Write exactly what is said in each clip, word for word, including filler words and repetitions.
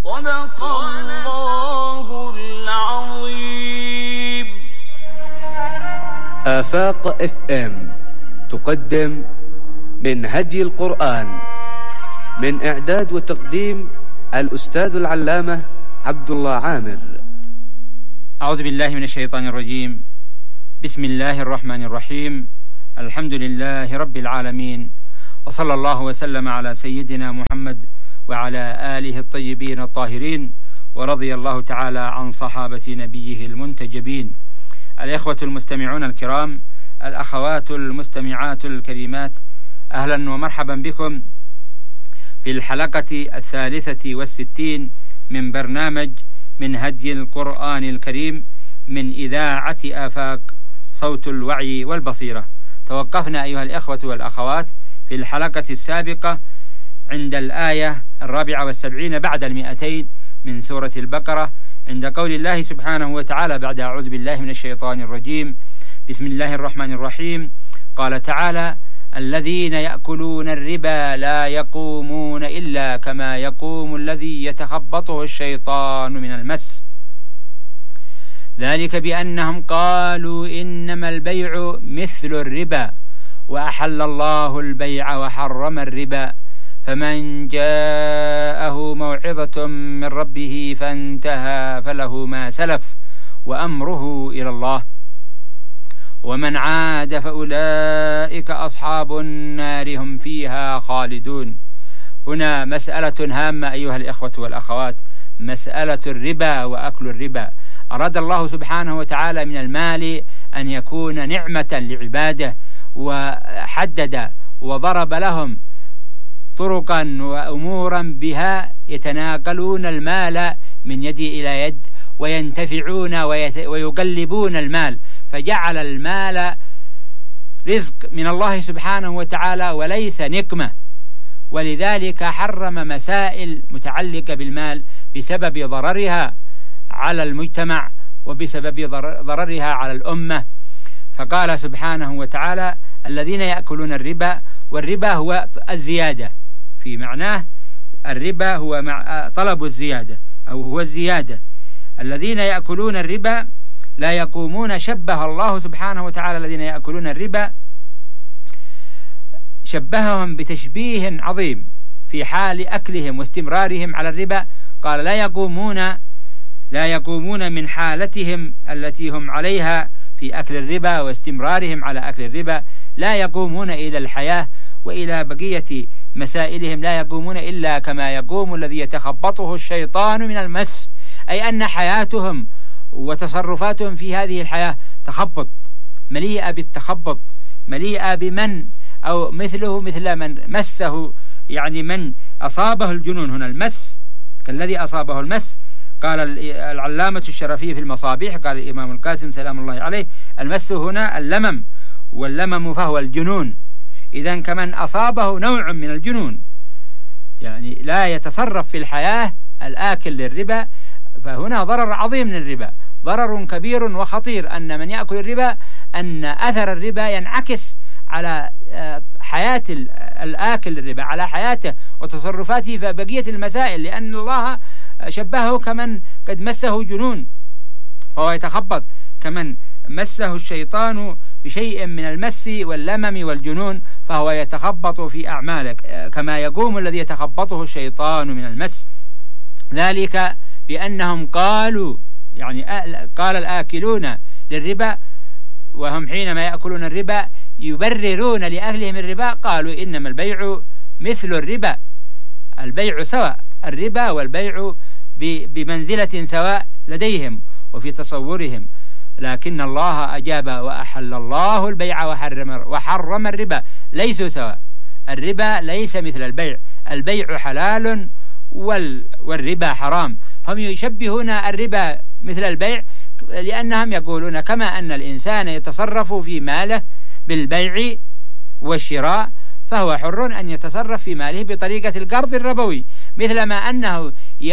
صدق الله العظيم. آفاق اف ام تقدم من هدي القرآن، من إعداد وتقديم الأستاذ العلامة عبد الله عامر. أعوذ بالله من الشيطان الرجيم. بسم الله الرحمن الرحيم. الحمد لله رب العالمين، وصلى الله وسلم على سيدنا محمد وعلى آله الطيبين الطاهرين، ورضي الله تعالى عن صحابة نبيه المنتجبين. الإخوة المستمعون الكرام، الأخوات المستمعات الكريمات، أهلا ومرحبا بكم في الحلقة الثالثة والستين من برنامج من هدي القرآن الكريم من إذاعة آفاق صوت الوعي والبصيرة. توقفنا أيها الإخوة والأخوات في الحلقة السابقة عند الآية الرابعة والسبعين بعد المئتين من سورة البقرة، عند قول الله سبحانه وتعالى بعد أعوذ بالله من الشيطان الرجيم بسم الله الرحمن الرحيم. قال تعالى: الذين يأكلون الربا لا يقومون إلا كما يقوم الذي يتخبطه الشيطان من المس، ذلك بأنهم قالوا إنما البيع مثل الربا وأحل الله البيع وحرم الربا، فمن جاءه موعظة من ربه فانتهى فله ما سلف وأمره إلى الله، ومن عاد فأولئك أصحاب النار هم فيها خالدون. هنا مسألة هامة أيها الإخوة والأخوات، مسألة الربا وأكل الربا. أراد الله سبحانه وتعالى من المال أن يكون نعمة لعباده، وحدد وضرب لهم طرقا وأمورا بها يتناقلون المال من يد إلى يد وينتفعون ويقلبون المال، فجعل المال رزق من الله سبحانه وتعالى وليس نقمة، ولذلك حرم مسائل متعلقة بالمال بسبب ضررها على المجتمع وبسبب ضررها على الأمة. فقال سبحانه وتعالى: الذين يأكلون الربا، والربا هو الزيادة في معناه، الربا هو مع طلب الزيادة أو هو الزيادة. الذين يأكلون الربا لا يقومون، شبه الله سبحانه وتعالى الذين يأكلون الربا، شبههم بتشبيه عظيم في حال أكلهم واستمرارهم على الربا. قال: لا يقومون لا يقومون من حالتهم التي هم عليها في أكل الربا واستمرارهم على أكل الربا، لا يقومون إلى الحياة وإلى بقية مسائلهم، لا يقومون إلا كما يقوم الذي يتخبطه الشيطان من المس، أي أن حياتهم وتصرفاتهم في هذه الحياة تخبط، مليئة بالتخبط، مليئة بمن أو مثله مثل من مسه، يعني من أصابه الجنون. هنا المس كالذي أصابه المس. قال العلامة الشرفي في المصابيح، قال الإمام القاسم سلام الله عليه: المس هنا اللمم، واللمم فهو الجنون، إذن كمن أصابه نوع من الجنون، يعني لا يتصرف في الحياة الآكل للربا. فهنا ضرر عظيم من الربا، ضرر كبير وخطير، أن من يأكل الربا أن أثر الربا ينعكس على حياة الآكل للربا، على حياته وتصرفاته في بقية المسائل، لأن الله شبهه كمن قد مسه جنون وهو يتخبط، كمن مسه الشيطان بشيء من المس واللمم والجنون فهو يتخبط في أعمالك كما يقوم الذي يتخبطه الشيطان من المس. ذلك بأنهم قالوا، يعني قال الآكلون للربا وهم حينما يأكلون الربا يبررون لأهلهم الربا، قالوا إنما البيع مثل الربا، البيع سواء، الربا والبيع بمنزلة سواء لديهم وفي تصورهم، لكن الله أجاب: وأحل الله البيع وحرم, وحرم الربا، ليسوا سواء. الربا ليس مثل البيع، البيع حلال والربا حرام. هم يشبهون الربا مثل البيع لأنهم يقولون كما أن الإنسان يتصرف في ماله بالبيع والشراء فهو حر أن يتصرف في ماله بطريقة القرض الربوي، مثلما أنه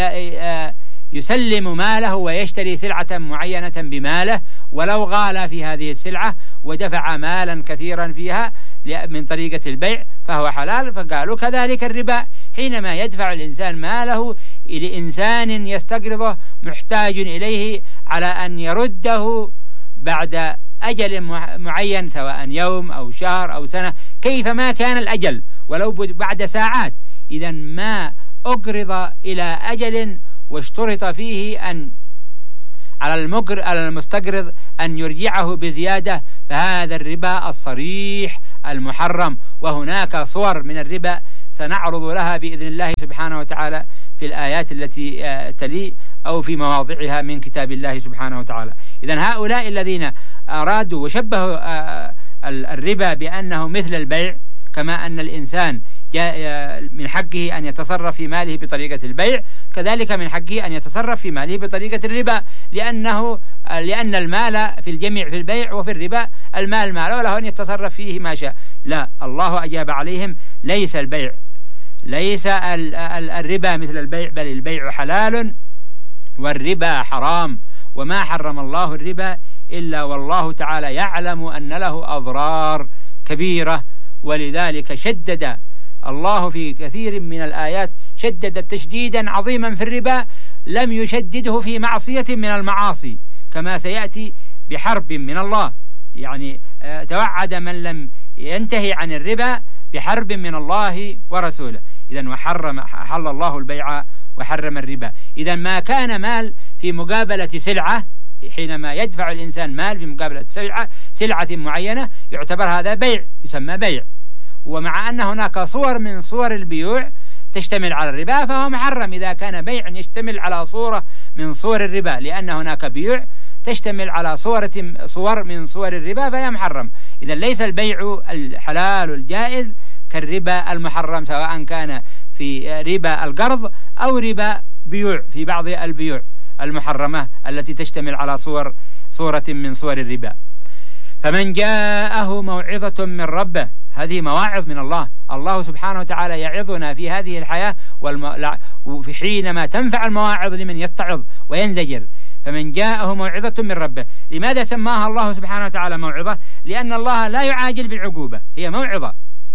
يسلم ماله ويشتري سلعة معينة بماله ولو غالى في هذه السلعة ودفع مالا كثيرا فيها من طريقة البيع فهو حلال. فقالوا كذلك الربا، حينما يدفع الإنسان ماله لإنسان يستقرضه محتاج إليه على أن يرده بعد أجل معين، سواء يوم أو شهر أو سنة، كيفما كان الأجل ولو بعد ساعات. إذا ما أقرض إلى أجل واشترط فيه أن على المستقرض أن يرجعه بزيادة، فهذا الربا الصريح المحرم. وهناك صور من الربا سنعرض لها بإذن الله سبحانه وتعالى في الآيات التي تلي أو في مواضعها من كتاب الله سبحانه وتعالى. إذن هؤلاء الذين أرادوا وشبهوا الربا بأنه مثل البيع، كما أن الإنسان من حقه أن يتصرف في ماله بطريقة البيع، كذلك من حقه أن يتصرف في ماله بطريقة الربا، لأنه لأن المال في الجميع في البيع وفي الربا المال مال وله أن يتصرف فيه ما شاء. لا، الله أجاب عليهم: ليس البيع ليس الربا مثل البيع، بل البيع حلال والربا حرام، وما حرم الله الربا إلا والله تعالى يعلم أن له أضرار كبيرة. ولذلك شدد الله في كثير من الآيات، شدد تشديدا عظيما في الربا لم يشدده في معصية من المعاصي، كما سيأتي بحرب من الله. يعني توعد من لم ينتهي عن الربا بحرب من الله ورسوله. إذن وحرم حل الله البيع وحرم الربا. إذن ما كان مال في مقابلة سلعة، حينما يدفع الإنسان مال في مقابلة سلعة سلعة معينة يعتبر هذا بيع، يسمى بيع. ومع أن هناك صور من صور البيوع تشتمل على الربا فهو محرم إذا كان بيع يشتمل على صورة من صور الربا، لأن هناك بيوع تشتمل على صورة صور من صور الربا فهي محرم. إذا ليس البيع الحلال الجائز كالربا المحرم، سواء كان في ربا القرض أو ربا بيوع في بعض البيوع المحرمة التي تشتمل على صور صورة من صور الربا. فمن جاءه موعظة من ربه، هذه مواعظ من الله. الله سبحانه وتعالى يعظنا في هذه الحياة والم... وفي حينما تنفع المواعظ لمن يتعظ وينزجر. فمن جاءه موعظة من ربه، لماذا سماها الله سبحانه وتعالى موعظة؟ لأن الله لا يعاجل بالعقوبة، هي موعظة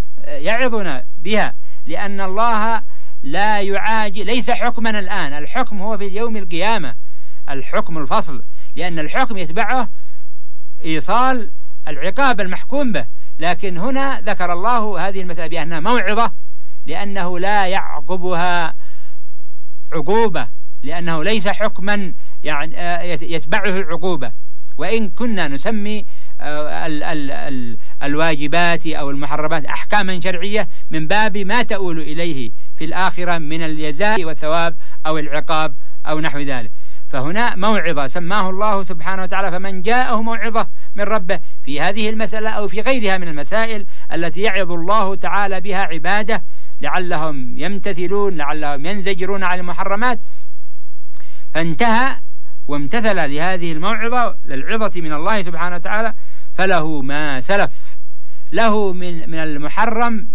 يعظنا بها، لأن الله لا يعاجل، ليس حكما الآن، الحكم هو في يوم القيامة، الحكم الفصل، لأن الحكم يتبعه إيصال العقاب المحكوم به. لكن هنا ذكر الله هذه المسألة بأنها موعظة لأنه لا يعقبها عقوبة، لأنه ليس حكما يعني يتبعه عقوبة. وإن كنا نسمي ال ال ال الواجبات أو المحرمات أحكاما شرعية من باب ما تؤول إليه في الآخرة من الجزاء والثواب أو العقاب أو نحو ذلك. فهنا موعظة سماه الله سبحانه وتعالى فمن جاءه موعظة من ربه في هذه المسألة أو في غيرها من المسائل التي يعظ الله تعالى بها عباده لعلهم يمتثلون، لعلهم ينزجرون عن المحرمات. فانتهى وامتثل لهذه الموعظة للعظة من الله سبحانه وتعالى، فله ما سلف، له من من المحرم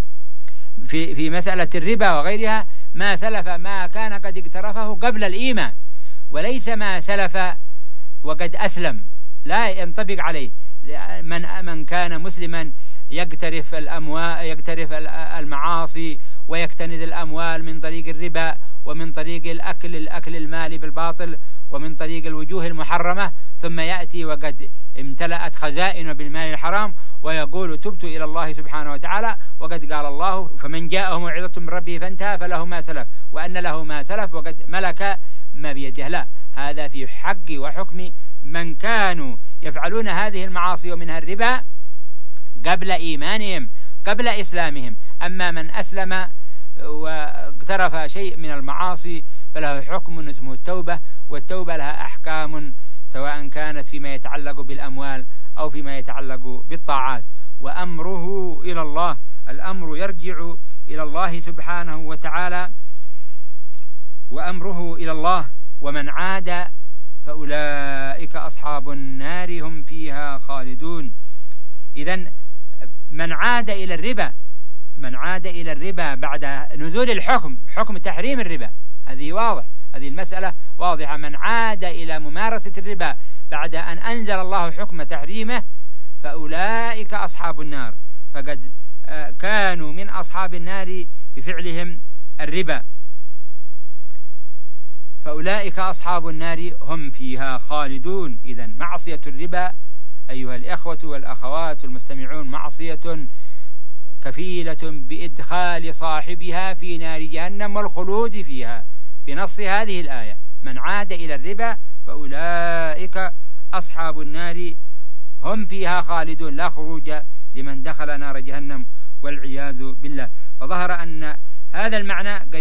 في في مسألة الربا وغيرها ما سلف، ما كان قد اقترفه قبل الإيمان، وليس ما سلف وقد أسلم، لا ينطبق عليه. من من كان مسلما يقترف الأموال، يقترف المعاصي ويكتنز الأموال من طريق الربا ومن طريق الأكل الأكل المالي بالباطل ومن طريق الوجوه المحرمة، ثم يأتي وقد امتلأت خزائنه بالمال الحرام ويقول تبت إلى الله سبحانه وتعالى، وقد قال الله فمن جاءه موعظة من ربه فانتهى فله ما سلف، وأن له ما سلف وقد ملك ما بيده. لا، هذا في حق وحكم من كانوا يفعلون هذه المعاصي ومنها الربا قبل إيمانهم قبل إسلامهم. أما من أسلم واقترف شيء من المعاصي فله حكم اسمه التوبة، والتوبة لها أحكام سواء كانت فيما يتعلق بالأموال أو فيما يتعلق بالطاعات. وأمره إلى الله، الأمر يرجع إلى الله سبحانه وتعالى، وأمره إلى الله. ومن عاد فأولئك أصحاب النار هم فيها خالدون. إذن من عاد إلى الربا، من عاد إلى الربا بعد نزول الحكم، حكم تحريم الربا، هذه واضح، هذه المسألة واضحة. من عاد إلى ممارسة الربا بعد أن أنزل الله حكم تحريمه فأولئك أصحاب النار، فقد كانوا من أصحاب النار بفعلهم الربا. فأولئك أصحاب النار هم فيها خالدون. إذن معصية الربا أيها الإخوة والأخوات المستمعون معصية كفيلة بإدخال صاحبها في نار جهنم والخلود فيها بنص هذه الآية: من عاد إلى الربا فأولئك أصحاب النار هم فيها خالدون، لا خروج لمن دخل نار جهنم والعياذ بالله. فظهر أن هذا المعنى